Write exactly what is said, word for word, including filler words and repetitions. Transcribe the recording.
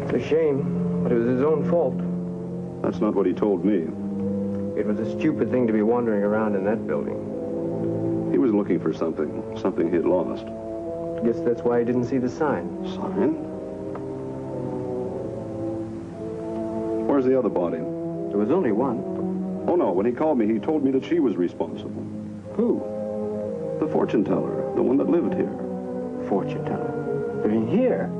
It's a shame, but it was his own fault. That's not what he told me. It was a stupid thing to be wandering around in that building. He was looking for something, something he'd lost. Guess that's why he didn't see the sign. Sign? Where's the other body? There was only one. Oh, no. When he called me, he told me that she was responsible. Who? The fortune teller, the one that lived here. Fortune teller. Living here?